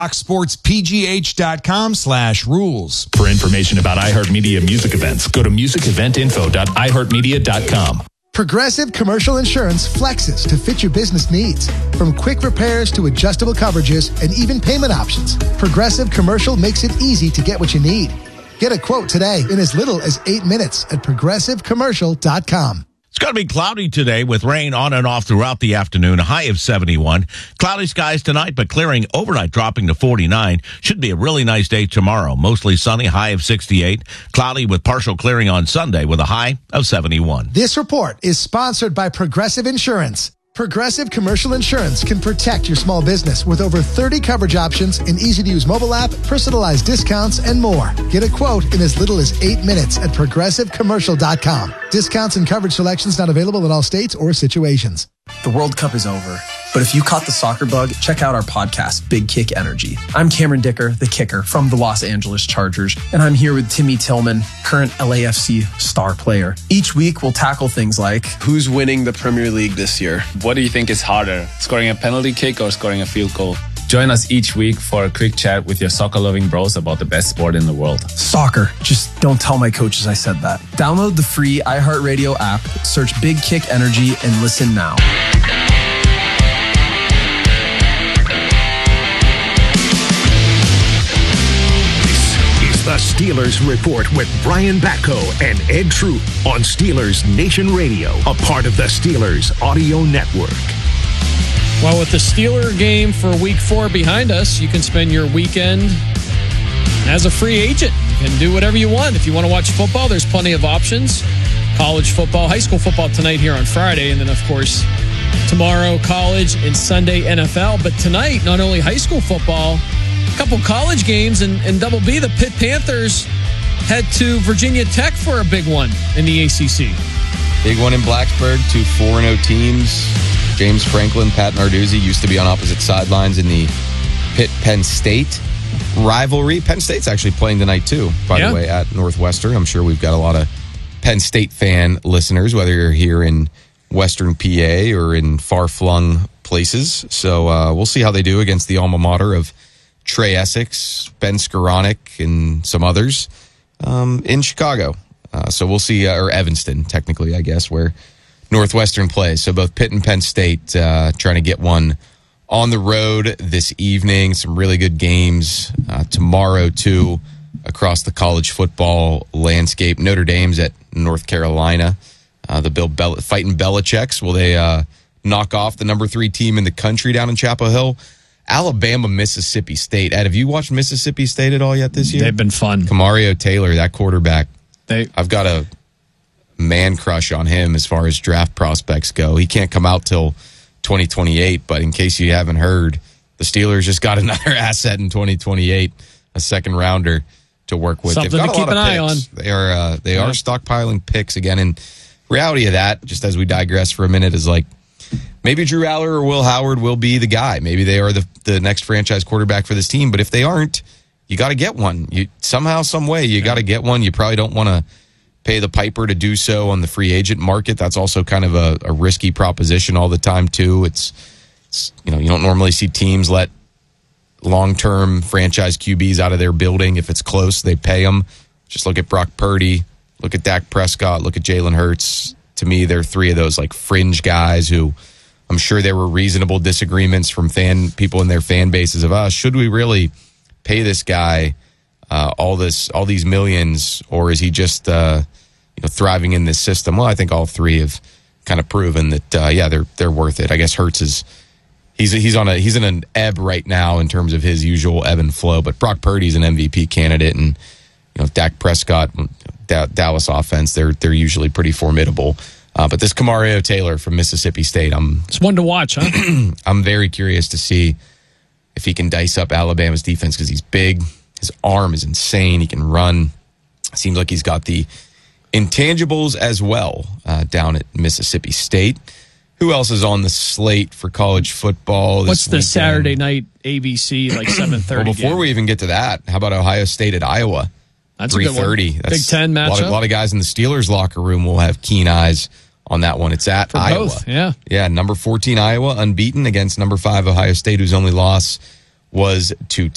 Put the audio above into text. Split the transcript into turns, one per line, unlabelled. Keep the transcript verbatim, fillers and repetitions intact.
fox sports p g h dot com slash rules.
For information about iHeartMedia music events, go to music event info dot i heart media dot com.
Progressive Commercial Insurance flexes to fit your business needs. From quick repairs to adjustable coverages and even payment options, Progressive Commercial makes it easy to get what you need. Get a quote today in as little as eight minutes at progressive commercial dot com.
It's going to be cloudy today with rain on and off throughout the afternoon, a high of seventy-one. Cloudy skies tonight, but clearing overnight, dropping to forty-nine. Should be a really nice day tomorrow. Mostly sunny, high of sixty-eight. Cloudy with partial clearing on Sunday with a high of seventy-one.
This report is sponsored by Progressive Insurance. Progressive Commercial Insurance can protect your small business with over thirty coverage options, an easy-to-use mobile app, personalized discounts, and more. Get a quote in as little as eight minutes at progressive commercial dot com. Discounts and coverage selections not available in all states or situations.
The World Cup is over, but if you caught the soccer bug, check out our podcast, Big Kick Energy. I'm Cameron Dicker, the kicker from the Los Angeles Chargers, and I'm here with Timmy Tillman, current L A F C star player. Each week, we'll tackle things like,
who's winning the Premier League this year?
What do you think is harder, scoring a penalty kick or scoring a field goal?
Join us each week for a quick chat with your soccer-loving bros about the best sport in the world.
Soccer. Just don't tell my coaches I said that. Download the free iHeartRadio app, search Big Kick Energy, and listen now.
The Steelers Report with Brian Batko and Ed Troop on Steelers Nation Radio, a part of the Steelers Audio Network.
Well, with the Steeler game for week four behind us, you can spend your weekend as a free agent. You can do whatever you want. If you want to watch football, there's plenty of options. College football, high school football tonight here on Friday, and then, of course, tomorrow, college, and Sunday, N F L. But tonight, not only high school football, a couple college games, and, and Double B, the Pitt Panthers head to Virginia Tech for a big one in the A C C.
Big one in Blacksburg, two four and oh teams. James Franklin, Pat Narduzzi used to be on opposite sidelines in the Pitt-Penn State rivalry. Penn State's actually playing tonight, too, by yeah. the way, at Northwestern. I'm sure we've got a lot of Penn State fan listeners, whether you're here in Western P A or in far-flung places. So uh, we'll see how they do against the alma mater of Trey Essex, Ben Skoranek, and some others um, in Chicago. Uh, so we'll see, uh, or Evanston, technically, I guess, where Northwestern plays. So both Pitt and Penn State uh, trying to get one on the road this evening. Some really good games uh, tomorrow, too, across the college football landscape. Notre Dame's at North Carolina. Uh, the Bill Bel- fighting Belichick's. Will they uh, knock off the number three team in the country down in Chapel Hill? Alabama, Mississippi State. Ed, have you watched Mississippi State at all yet this year?
They've been fun.
Kamario Taylor, that quarterback.
They,
I've got a man crush on him as far as draft prospects go. He can't come out till twenty twenty-eight, but in case you haven't heard, the Steelers just got another asset in twenty twenty-eight, a second rounder to work with.
Something
They've got
to keep an eye on.
They are uh, they
yeah.
are stockpiling picks again. And reality of that, just as we digress for a minute, is like maybe Drew Aller or Will Howard will be the guy. Maybe they are the the next franchise quarterback for this team. But if they aren't, you got to get one. You somehow, some way, you got to get one. You probably don't want to pay the piper to do so on the free agent market. That's also kind of a, a risky proposition all the time, too. It's, it's, you know, you don't normally see teams let long-term franchise Q Bs out of their building. If it's close, they pay them. Just look at Brock Purdy, look at Dak Prescott, look at Jalen Hurts. To me, they're three of those like fringe guys who I'm sure there were reasonable disagreements from fan people in their fan bases of, ah, should we really pay this guy uh, all this, all these millions, or is he just uh, you know, thriving in this system? Well, I think all three have kind of proven that, uh, yeah, they're they're worth it. I guess Hurts is he's he's on a he's in an ebb right now in terms of his usual ebb and flow, but Brock Purdy's an M V P candidate, and you know Dak Prescott, da- Dallas offense, they're they're usually pretty formidable. Uh, but this Kamario Taylor from Mississippi State, I'm
it's one to watch, huh?
I'm very curious to see if he can dice up Alabama's defense because he's big. His arm is insane. He can run. Seems like he's got the intangibles as well uh, down at Mississippi State. Who else is on the slate for college football this
What's the
weekend?
Saturday night A B C, like seven thirty?
Well, before
game?
we even get to that, how about Ohio State at Iowa?
That's a good one.
three thirty.
Big Ten matchup.
A lot, of, a lot of guys in the Steelers locker room will have keen eyes on that one. It's at
for
Iowa.
Both, yeah.
Yeah, number fourteen Iowa, unbeaten against number five Ohio State, whose only loss was to